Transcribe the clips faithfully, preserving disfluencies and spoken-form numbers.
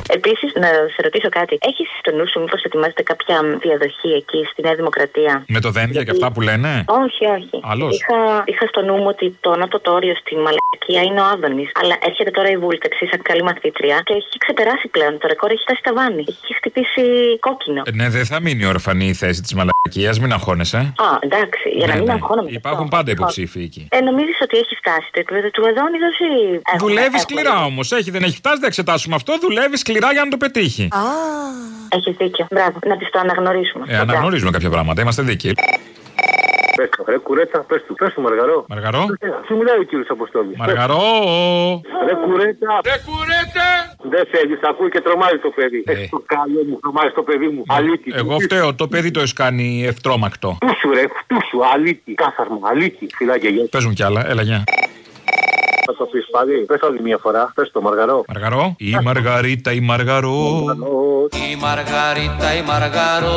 Επίσης, να σε ρωτήσω κάτι. Έχεις στο νου σου μήπως ετοιμάζεται κάποια διαδοχή εκεί στη Νέα Δημοκρατία? Με το δένδια και αυτά που λένε. Όχι, όχι. Άλλος. Είχα, είχα στο νου μου ότι το ανώτατο όριο στη μαλακία είναι ο Άδωνης. Αλλά έρχεται τώρα η βούλτεξη σαν καλή μαθήτρια και έχει ξεπεράσει πλέον. Το ρεκόρ έχει φτάσει ταβάνι. Έχει χτυπήσει κόκκινο. Ε, ναι, δεν θα μείνει ορφανή η θέση της μαλακίας, μην αγχώνεσαι. Α, εντάξει, για ναι, να μην ναι. αγχώνομαι. Υπάρχουν αυτό. Πάντα υποψήφοι εκεί. Ε, νομίζεις ότι έχει φτάσει το επίπεδο του Εδόνιδος ή. Δουλεύει σκληρά όμως. Έχει, δεν έχει φτάσει, δεν εξετάσουμε αυτό. Δουλεύει σκληρά για να το πετύχει. Α, έχεις δίκιο. Μπράβο, να τη το αναγνωρίσουμε. Ε, αναγνωρίζουμε κάποια πράγματα, είμαστε δίκαιοι. Πες του, ρε κουρέτσα, πες του, πες του Μαργαρό. Μαργαρό. Τι μιλάει ο κύριος Αποστόλης. Μαργαρό. Ρε κουρέτσα. Ρε κουρέτσα. Δεν θέλει, ακούει και τρομάζει το παιδί. Ε. Το καλό μου, τρομάζει το παιδί μου. Αλήτη. Εγώ φταίω, το παιδί το έχει κάνει ευτρόμακτο. Τούσου ρε, τούσου, αλήτη. Κάθαρμα, αλήτη. Φιλάκια, γεια. Παίζουν κι άλλα, έλα γεια. Θα το πεις πάλι, πες άλλη μια φορά, πες το Μαργαρό. Μαργαρό. Η Μαργαρίτα, η Μαργαρό. Η Μαργαρίτα, η Μαργαρό.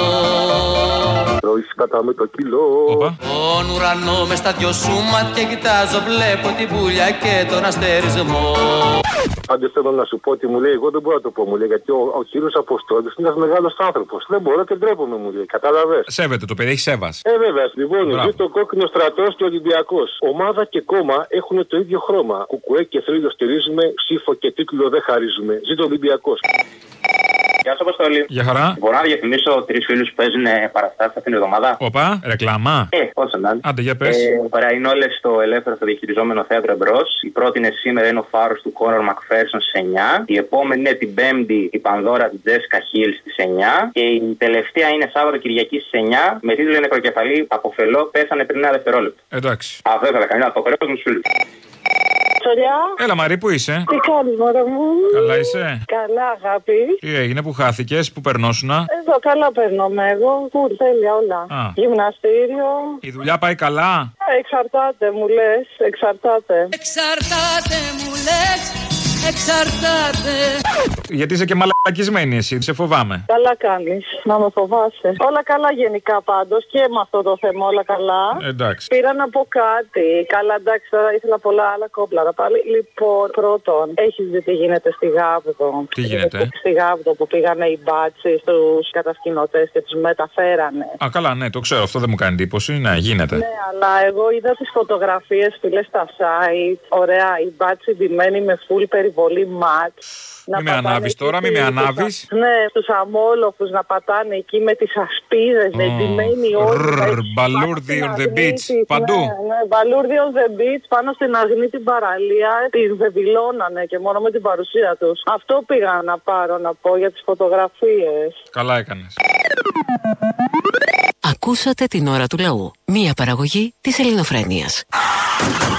Τρώεις κατά με το κιλό. Τον ουρανό μες στα δυο σου μάτια κοιτάζω, βλέπω την πουλιά και τον αστερισμό. Πάντως θέλω να σου πω ότι μου λέει, εγώ δεν μπορώ να το πω, μου λέει, γιατί ο, ο κύριος Αποστόλης είναι ένας μεγάλος άνθρωπος. Δεν μπορώ και ντρέπομαι, μου λέει, κατάλαβες. Σέβεται το παιδί, έχει σέβας. Ε, βέβαια, λοιπόν, ζει το κόκκινο στρατός και Ολυμπιακός. Ομάδα και κόμμα έχουν το ίδιο χρώμα. Κουκουέ και θρύλο στηρίζουμε, ψήφο και τίτλο δεν χαρίζουμε. Ζει το Ολυμπιακός. Γεια σας, Αποστόλη. Γεια χαρά. Μπορώ να διαφημίσω τρεις φίλους που παίζουν παραστάσεις αυτήν την εβδομάδα. Οπα, ρεκλάμα. Ε, όσο να είναι. Άντε, για πες. Ε, ωραία, είναι όλες στο ελεύθερο, στο διαχειριζόμενο θέατρο εμπρός. Η πρώτη είναι σήμερα, είναι ο Φάρος του Κόνορ Μακφέρσον στις εννιά. Η επόμενη είναι την Πέμπτη, η Πανδώρα του Τζέσικα Χιλ στις εννιά. Και η τελευταία είναι Σάββατο Κυριακή στις εννιά. Με τίτλο Νεκροκεφαλή Αποφελό, πέσανε πριν ένα δευτερόλεπτο. Εντάξει. Αυτό ήθελα κανένα από το μου φίλου. Έλα Μαρή, πού είσαι? Τι κάνεις μωρό μου? Καλά είσαι? Καλά αγάπη. Τι έγινε, που χάθηκες, που περνώσουνα? Εδώ καλά παίρνομαι εγώ, κουρ, τέλεια όλα. Α. Γυμναστήριο. Η δουλειά πάει καλά? Εξαρτάται μου λες, εξαρτάται. Εξαρτάται μου λες, εξαρτάται. Γιατί είσαι και μαλακισμένη εσύ, σε φοβάμαι. Καλά κάνεις, να με φοβάσαι. Όλα καλά γενικά πάντως και με αυτό το θέμα όλα καλά. Εντάξει. Πήρα να πω κάτι. Καλά εντάξει, τώρα ήθελα πολλά άλλα κόμπλαρα πάλι. Λοιπόν, πρώτον, έχεις δει τι γίνεται στη Γάβδο? Τι γίνεται? Στη Γάβδο που πήγανε οι μπάτσοι στους κατασκηνωτές και τους μεταφέρανε. Α, καλά, ναι, το ξέρω, αυτό δεν μου κάνει εντύπωση. Ναι, γίνεται. Ναι, αλλά εγώ είδα τις φωτογραφίες, φίλε, στα site. Ωραία, οι μπάτσοι ντυμένοι με full περιβολή ματ. Μη με ανάβεις τώρα, μη με ανάβεις. Ναι, στους αμόλοφους να πατάνε εκεί με τις ασπίδες, oh. ντυμένοι όλοι. Μπαλούρδι on the beach, παντού. Ναι, ναι, μπαλούρδι on the beach, πάνω στην Αγνή την παραλία, τις βεβηλώνανε και μόνο με την παρουσία τους. Αυτό πήγα να πάρω να πω για τις φωτογραφίες. Καλά έκανες. Ακούσατε την ώρα του λαού. Μία παραγωγή της Ελληνοφρένειας.